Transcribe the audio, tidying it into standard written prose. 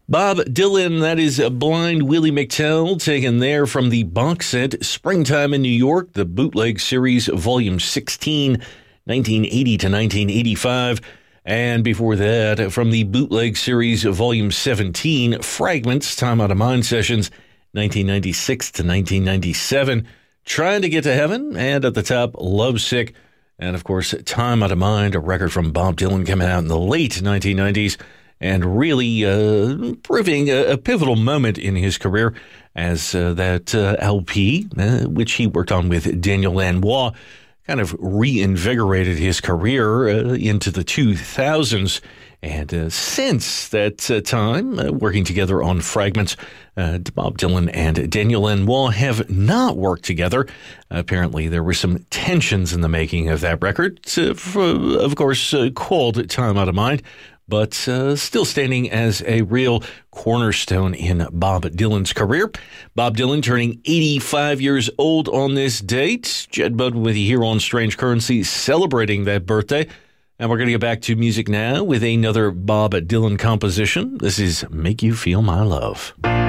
Bob Dylan, that is Blind Willie McTell, taken there from the box set Springtime in New York, the bootleg series, volume 16, 1980 to 1985. And before that, from the bootleg series, volume 17, Fragments, Time Out of Mind Sessions, 1996 to 1997. Trying to Get to Heaven, and at the top, Lovesick. And of course, Time Out of Mind, a record from Bob Dylan coming out in the late 1990s. And really proving a pivotal moment in his career as that LP, which he worked on with Daniel Lanois, kind of reinvigorated his career into the 2000s. And since that time, working together on Fragments, Bob Dylan and Daniel Lanois have not worked together. Apparently, there were some tensions in the making of that record, of course, called Time Out of Mind, but still standing as a real cornerstone in Bob Dylan's career. Bob Dylan turning 85 years old on this date. Jed Budden with you here on Strange Currency, celebrating that birthday. And we're going to get back to music now with another Bob Dylan composition. This is Make You Feel My Love.